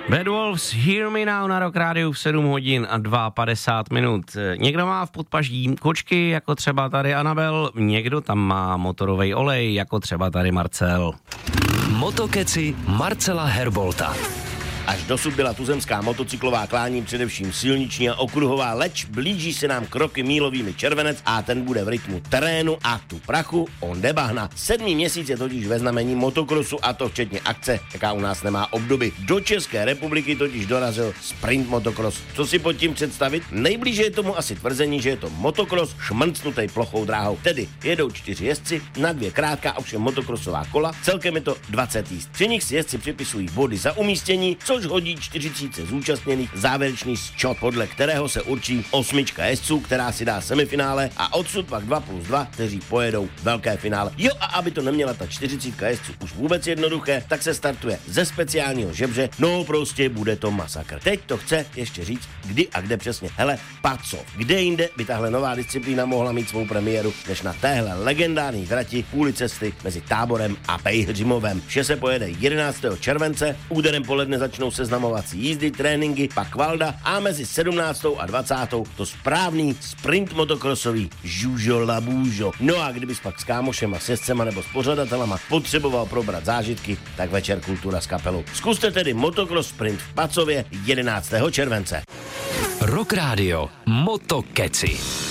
Bad Wolves, Hear Me Now na Rock Rádiu v 7 hodin a 52 minut. Někdo má v podpaždí kočky, jako třeba tady Anabel, někdo tam má motorový olej, jako třeba tady Marcel. Motokeci Marcela Herbolta. Až dosud byla tuzemská motocyklová klání především silniční a okruhová, leč blíží se nám kroky mílovými červenec a ten bude v rytmu terénu a tu prachu on debahna. 7. měsíc je totiž ve znamení motokrosu a to včetně akce, jaká u nás nemá obdoby. Do České republiky totiž dorazil sprint motokros. Co si pod tím představit? Nejblíže je tomu asi tvrzení, že je to motokros šmrncnutej plochou dráhou. Tedy jedou 4 jezdci na 2 krátká ovšem motokrosová kola, celkem je to 20 jízd. Při nich si jezdci připisují body za umístění, což hodí 40 zúčastněných závěrečný sčot, podle kterého se určí 8 jezdců, která si dá semifinále a odsud pak 2+2, kteří pojedou velké finále. Jo, a aby to neměla ta 40 jezdců už vůbec jednoduché, tak se startuje ze speciálního žebře, no prostě bude to masakr. Teď to chce ještě říct, kdy a kde přesně. Hele, Pacov, kde jinde by tahle nová disciplína mohla mít svou premiéru, než na téhle legendární trati půli cesty mezi Táborem a Pejhřimovem. Vše se pojede 11. července, úderem poledne začnou seznamovací jízdy, tréninky, pak Valda a mezi 17. a 20. to správný sprint motokrosový žužo labůžo. No a kdybys pak s kámošema, s jezdcema nebo s pořadatelama potřeboval probrat zážitky, tak večer kultura s kapelou. Zkuste tedy motokros sprint v Pacově 11. července. Rock Radio Motokeci.